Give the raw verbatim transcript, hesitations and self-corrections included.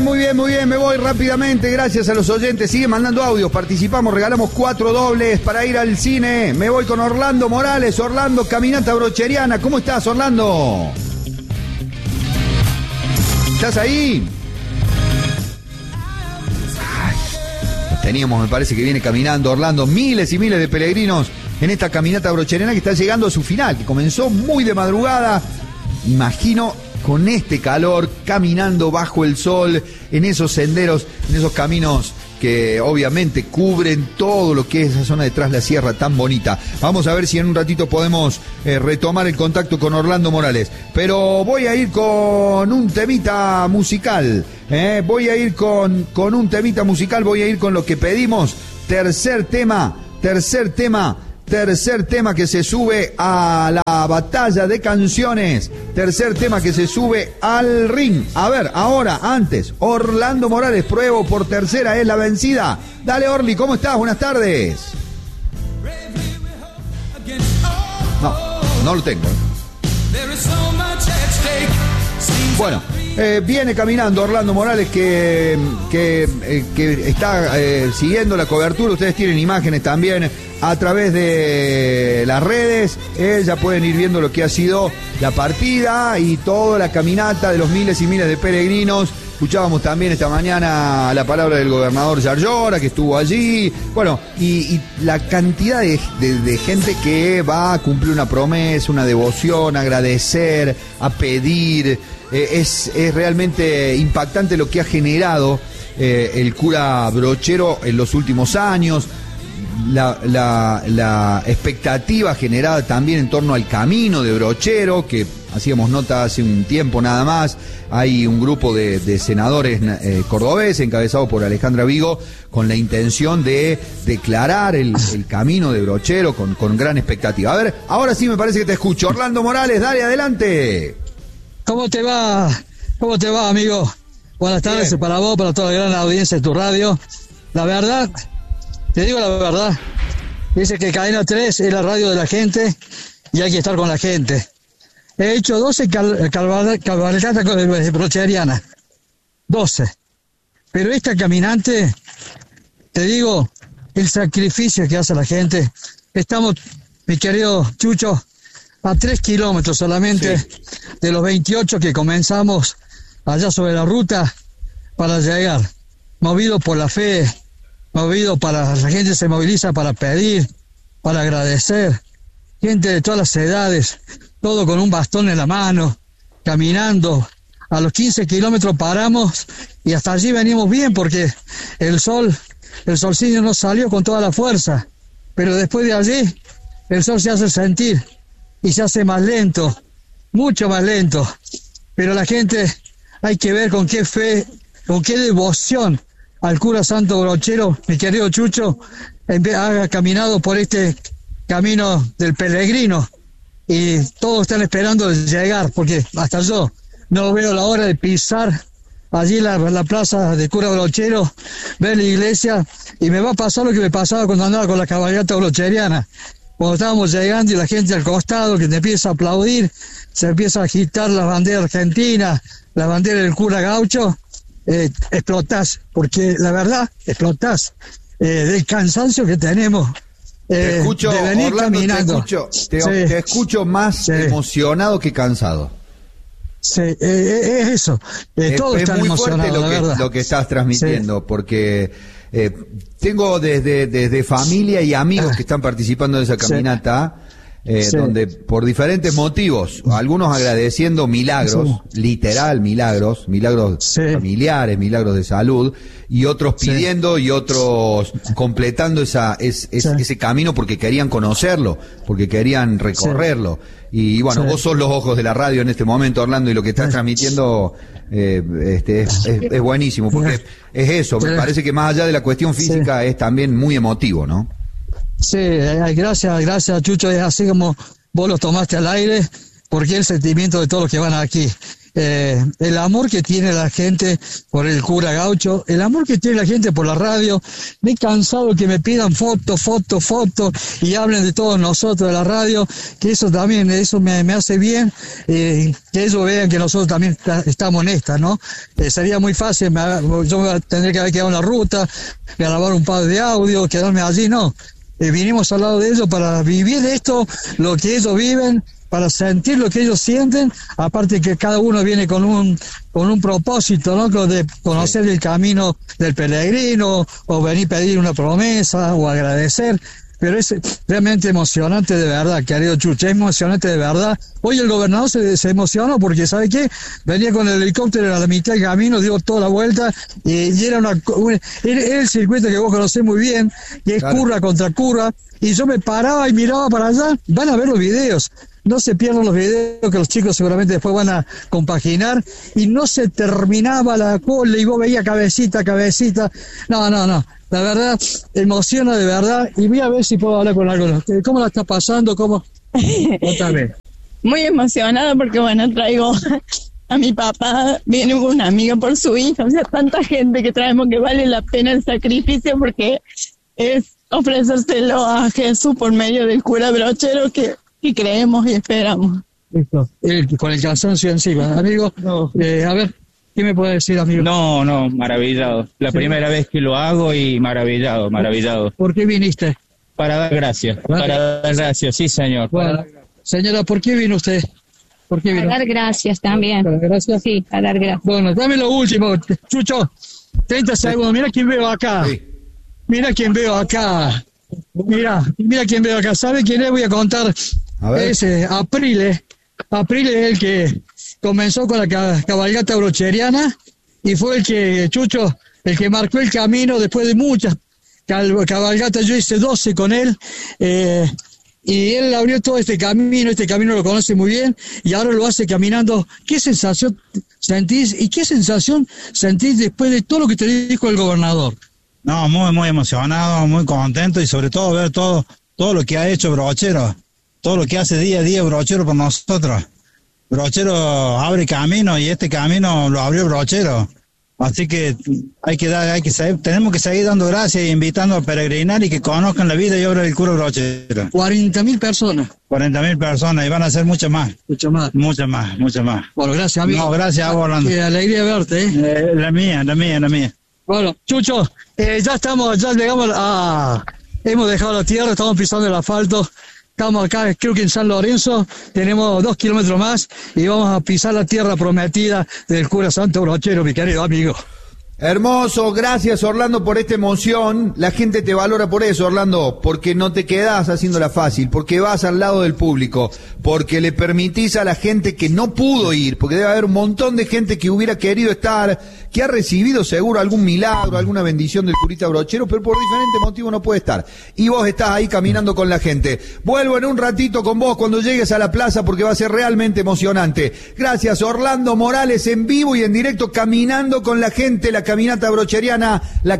bien, muy bien, muy bien. Me voy rápidamente, gracias a los oyentes. Sigue mandando audios, participamos, regalamos cuatro dobles para ir al cine. Me voy con Orlando Morales. Orlando, caminata brocheriana. ¿Cómo estás, Orlando? ¿Estás ahí? Ay, lo teníamos, me parece que viene caminando Orlando. Miles y miles de peregrinos en esta caminata brocheriana que está llegando a su final, que comenzó muy de madrugada. Imagino con este calor, caminando bajo el sol, en esos senderos, en esos caminos que obviamente cubren todo lo que es esa zona detrás de la sierra tan bonita. Vamos a ver si en un ratito podemos eh, retomar el contacto con Orlando Morales. Pero voy a ir con un temita musical, ¿eh? Voy a ir con, con un temita musical, voy a ir con lo que pedimos. Tercer tema, tercer tema. Tercer tema que se sube a la batalla de canciones. Tercer tema que se sube al ring. A ver, ahora, antes, Orlando Morales, pruebo por tercera, es la vencida. Dale, Orly, ¿cómo estás? Buenas tardes. No, no lo tengo. Bueno, eh, viene caminando Orlando Morales que, que, eh, que está eh, siguiendo la cobertura. Ustedes tienen imágenes también a través de las redes. Eh, ya pueden ir viendo lo que ha sido la partida y toda la caminata de los miles y miles de peregrinos. Escuchábamos también esta mañana la palabra del gobernador Yarlora, que estuvo allí. Bueno, y, y la cantidad de, de, de gente que va a cumplir una promesa, una devoción, a agradecer, a pedir. Eh, es, es realmente impactante lo que ha generado eh, el cura Brochero en los últimos años. La, la, la expectativa generada también en torno al camino de Brochero, que hacíamos nota hace un tiempo nada más. Hay un grupo de, de senadores eh, cordobeses encabezado por Alejandra Vigo con la intención de declarar el, el camino de Brochero con, con gran expectativa. A ver, ahora sí me parece que te escucho. Orlando Morales, dale, adelante. ¿Cómo te va? ¿Cómo te va, amigo? Buenas tardes. Bien. Para vos, para toda la gran audiencia de tu radio. La verdad, te digo la verdad, dice que Cadena tres es la radio de la gente y hay que estar con la gente. He hecho doce cal, cal, cabalgatas brocherianas, doce. Pero esta caminante, te digo, el sacrificio que hace la gente. Estamos, mi querido Chucho, a tres kilómetros solamente sí. de los veintiocho que comenzamos allá sobre la ruta para llegar, movido por la fe, movido para, la gente se moviliza para pedir, para agradecer, gente de todas las edades, todo con un bastón en la mano, caminando. A los quince kilómetros paramos y hasta allí venimos bien porque el sol, el solcillo no salió con toda la fuerza, pero después de allí el sol se hace sentir y se hace más lento, mucho más lento, pero la gente hay que ver con qué fe, con qué devoción al cura Santo Brochero, mi querido Chucho, ha caminado por este camino del peregrino y todos están esperando llegar, porque hasta yo no veo la hora de pisar allí la, la plaza de cura Brochero, ver la iglesia, y me va a pasar lo que me pasaba cuando andaba con la cabalgata brocheriana, cuando estábamos llegando y la gente al costado que te empieza a aplaudir, se empieza a agitar la bandera argentina, la bandera del cura gaucho. Eh, explotás, porque la verdad, explotás eh, del cansancio que tenemos eh, te escucho, de venir Orlando, caminando. Te escucho, te, sí. te escucho más sí. emocionado que cansado. Sí, eh, es eso. Eh, es, todos es están muy emocionados, fuerte lo la que, verdad. lo que estás transmitiendo, sí. porque eh, tengo desde, desde familia y amigos que están participando de esa caminata. Sí. Eh, sí. Donde por diferentes motivos, algunos agradeciendo milagros, sí. literal milagros, milagros sí. familiares, milagros de salud, y otros pidiendo sí. y otros completando esa, es, es, sí. ese camino porque querían conocerlo, porque querían recorrerlo. Sí. Y bueno, sí. vos sos los ojos de la radio en este momento, Orlando, y lo que estás sí. transmitiendo eh, este, es, es, es buenísimo, porque sí. es eso, me sí. parece que más allá de la cuestión física sí. es también muy emotivo, ¿no? Sí, gracias, gracias Chucho, es así como vos lo tomaste al aire, porque es el sentimiento de todos los que van aquí. eh, el amor que tiene la gente por el cura Gaucho, el amor que tiene la gente por la radio. Me he cansado que me pidan fotos, fotos, fotos y hablen de todos nosotros de la radio, que eso también, eso me, me hace bien, eh, que ellos vean que nosotros también está, estamos en esta, ¿no? Eh, sería muy fácil, me, yo tendría que haber quedado en la ruta, grabar un par de audio, quedarme allí, no. Eh, vinimos al lado de ellos para vivir esto, lo que ellos viven, para sentir lo que ellos sienten, aparte que cada uno viene con un con un propósito, ¿no? De conocer el camino del peregrino, o venir a pedir una promesa, o agradecer, pero es realmente emocionante de verdad, querido Chucho, es emocionante de verdad. Hoy el gobernador se, se emocionó porque, ¿sabe qué? Venía con el helicóptero a la mitad del camino, dio toda la vuelta, y, y era una, una era el circuito que vos conocés muy bien, que es claro, curva contra curva, y yo me paraba y miraba para allá. Van a ver los videos. No se pierdan los videos que los chicos seguramente después van a compaginar, y no se terminaba la cola y vos veías cabecita, cabecita. No, no, no. La verdad, emociona de verdad, y voy a ver si puedo hablar con algunos. ¿Cómo la está pasando? ¿Cómo? Otra vez. Muy emocionada porque, bueno, traigo a mi papá, viene un amigo por su hija, o sea, tanta gente que traemos que vale la pena el sacrificio, porque es ofrecérselo a Jesús por medio del cura Brochero que y creemos y esperamos. Listo. Eh, con el cansancio encima, amigo. No. Eh, a ver, ¿qué me puede decir, amigo? No, no, maravillado. La ¿Sí? primera vez que lo hago y maravillado, maravillado. ¿Por qué viniste? Para dar gracias, ¿Para? para dar gracias, sí, señor. Bueno, señora, ¿por qué vino usted? ¿Por qué vino? A dar gracias también. ¿Para dar gracias? Sí, a dar gracias. Bueno, dame lo último, Chucho. treinta segundos, mira quién veo acá. Sí. Mira quién veo acá. Mira, mira quién veo acá. ¿Sabe quién es? Voy a contar. Es eh, Aprile. Aprile es el que comenzó con la cabalgata brocheriana y fue el que, Chucho, el que marcó el camino después de muchas cabalgatas. Yo hice doce con él, eh, y él abrió todo este camino. Este camino lo conoce muy bien y ahora lo hace caminando. ¿Qué sensación sentís y qué sensación sentís después de todo lo que te dijo el gobernador? No, muy, muy emocionado, muy contento, y sobre todo ver todo, todo lo que ha hecho Brochero. Todo lo que hace día a día Brochero por nosotros. Brochero abre camino y este camino lo abrió Brochero. Así que hay que dar, hay que seguir, tenemos que seguir dando gracias e invitando a peregrinar y que conozcan la vida y obra del cura Brochero. cuarenta mil personas. cuarenta mil personas, y van a ser muchas más. Muchas más. Muchas más, muchas más. Bueno, gracias, amigo. No, gracias a vos, Orlando. Qué alegría verte, ¿eh? eh. La mía, la mía, la mía. Bueno, Chucho, eh, ya estamos, ya llegamos a... Hemos dejado la tierra, estamos pisando el asfalto. Estamos acá, creo que en San Lorenzo, tenemos dos kilómetros más y vamos a pisar la tierra prometida del cura Santo Brochero, mi querido amigo. Hermoso, gracias Orlando por esta emoción. La gente te valora por eso, Orlando, porque no te quedás haciéndola fácil, porque vas al lado del público, porque le permitís a la gente que no pudo ir, porque debe haber un montón de gente que hubiera querido estar, que ha recibido seguro algún milagro, alguna bendición del curita Brochero, pero por diferentes motivos no puede estar. Y vos estás ahí caminando con la gente. Vuelvo en un ratito con vos cuando llegues a la plaza, porque va a ser realmente emocionante. Gracias, Orlando Morales, en vivo y en directo, caminando con la gente, la caminata brocheriana, la